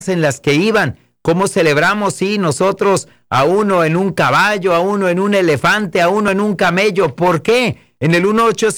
en las que iban. ¿Cómo celebramos? Sí, nosotros a uno en un caballo, a uno en un elefante, a uno en un camello. ¿Por qué? En el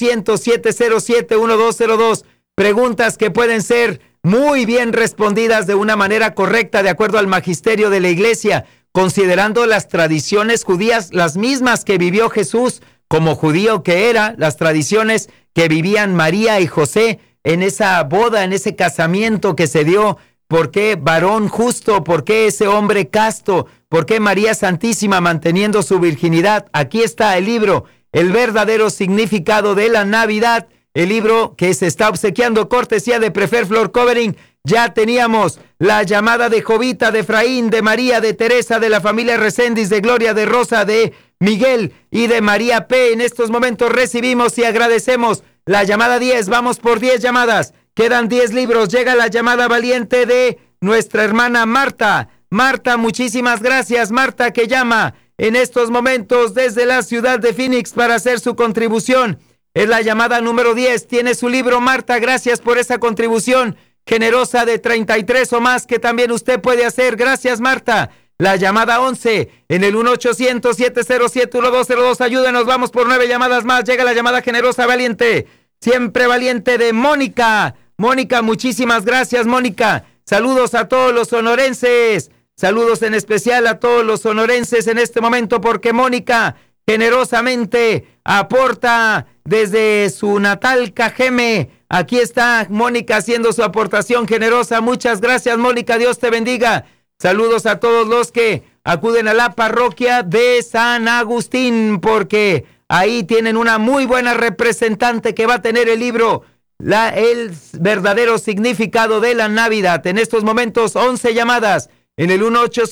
1-800-707-1202. Preguntas que pueden ser muy bien respondidas de una manera correcta de acuerdo al magisterio de la iglesia, considerando las tradiciones judías, las mismas que vivió Jesús como judío que era, las tradiciones que vivían María y José en esa boda, en ese casamiento que se dio. ¿Por qué varón justo? ¿Por qué ese hombre casto? ¿Por qué María Santísima manteniendo su virginidad? Aquí está el libro, El verdadero significado de la Navidad, el libro que se está obsequiando cortesía de Prefer Floor Covering. Ya teníamos la llamada de Jovita, de Efraín, de María, de Teresa, de la familia Reséndiz, de Gloria, de Rosa, de Miguel y de María P. En estos momentos recibimos y agradecemos la llamada 10. Vamos por 10 llamadas. Quedan 10 libros. Llega la llamada valiente de nuestra hermana Marta. Marta, muchísimas gracias. Marta, que llama en estos momentos desde la ciudad de Phoenix para hacer su contribución. Es la llamada número 10. Tiene su libro, Marta. Gracias por esa contribución generosa de 33 o más que también usted puede hacer. Gracias, Marta. La llamada 11 en el 1-800-707-1202. Ayúdenos, vamos por 9 llamadas más. Llega la llamada generosa valiente, siempre valiente, de Mónica. Mónica, muchísimas gracias, Mónica. Saludos a todos los sonorenses. Saludos en especial a todos los sonorenses en este momento, porque Mónica generosamente aporta desde su natal Cajeme. Aquí está Mónica haciendo su aportación generosa. Muchas gracias, Mónica. Dios te bendiga. Saludos a todos los que acuden a la parroquia de San Agustín, porque ahí tienen una muy buena representante que va a tener el libro, el verdadero significado de la Navidad. En estos momentos, 11 llamadas en el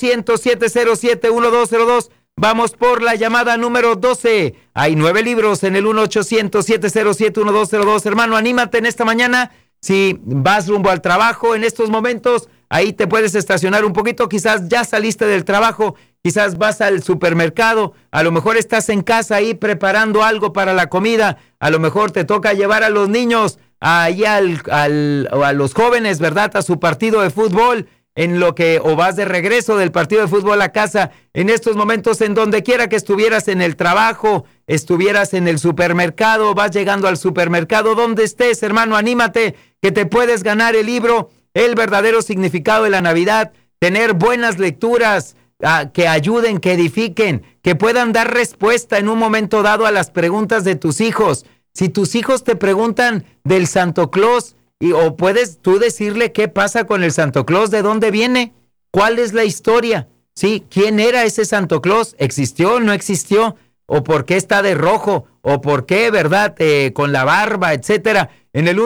1-800-707-1202. Vamos por la llamada número 12. Hay 9 libros en el 1-800-707-1202. Hermano, anímate en esta mañana. Si vas rumbo al trabajo en estos momentos, ahí te puedes estacionar un poquito. Quizás ya saliste del trabajo, quizás vas al supermercado, a lo mejor estás en casa ahí preparando algo para la comida, a lo mejor te toca llevar a los niños ahí a los jóvenes, ¿verdad?, a su partido de fútbol, o vas de regreso del partido de fútbol a casa. En estos momentos, en donde quiera que estuvieras, en el trabajo, estuvieras en el supermercado, vas llegando al supermercado, donde estés, hermano, anímate, que te puedes ganar el libro, El verdadero significado de la Navidad. Tener buenas lecturas que ayuden, que edifiquen, que puedan dar respuesta en un momento dado a las preguntas de tus hijos. Si tus hijos te preguntan del Santo Claus, o puedes tú decirle qué pasa con el Santo Claus, de dónde viene, cuál es la historia, ¿sí? ¿Quién era ese Santo Claus? ¿Existió o no existió? ¿O por qué está de rojo? ¿O por qué, verdad, con la barba, etcétera? En el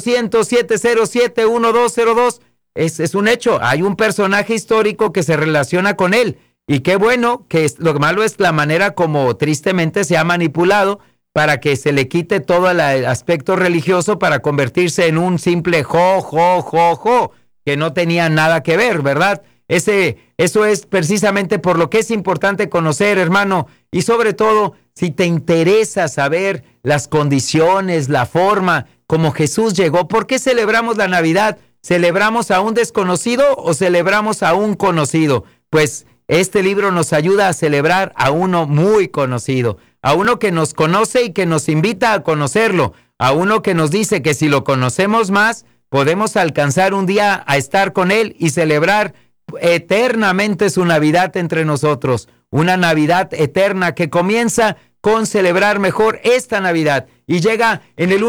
1-800-707-1202 es un hecho. Hay un personaje histórico que se relaciona con él. Y qué bueno, lo malo es la manera como tristemente se ha manipulado para que se le quite todo el aspecto religioso para convertirse en un simple jo, que no tenía nada que ver, ¿verdad? Eso es precisamente por lo que es importante conocer, hermano, y sobre todo, si te interesa saber las condiciones, la forma como Jesús llegó. ¿Por qué celebramos la Navidad? ¿Celebramos a un desconocido o celebramos a un conocido? Pues este libro nos ayuda a celebrar a uno muy conocido, a uno que nos conoce y que nos invita a conocerlo, a uno que nos dice que si lo conocemos más, podemos alcanzar un día a estar con él y celebrar eternamente su Navidad entre nosotros. Una Navidad eterna que comienza con celebrar mejor esta Navidad. Y llega en el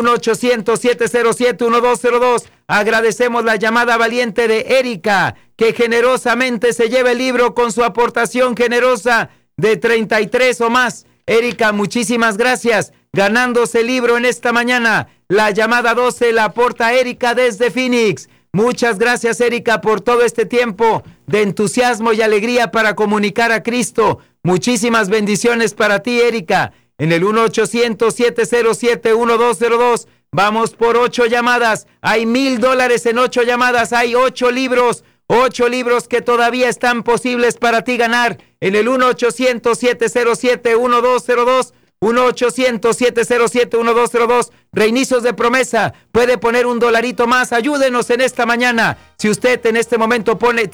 1-800-707-1202. Agradecemos la llamada valiente de Erika, que generosamente se lleva el libro con su aportación generosa de 33 o más. Erika, muchísimas gracias, ganándose el libro en esta mañana. La llamada 12 la aporta Erika desde Phoenix. Muchas gracias, Erika, por todo este tiempo de entusiasmo y alegría para comunicar a Cristo. Muchísimas bendiciones para ti, Erika. En el 1-800-707-1202. Vamos por 8 llamadas. Hay $1,000 en 8 llamadas. Hay 8 libros. 8 libros que todavía están posibles para ti ganar. En el 1-800-707-1202. 1-800-707-1202. Reinicios de promesa. Puede poner $1 más. Ayúdenos en esta mañana. Si usted en este momento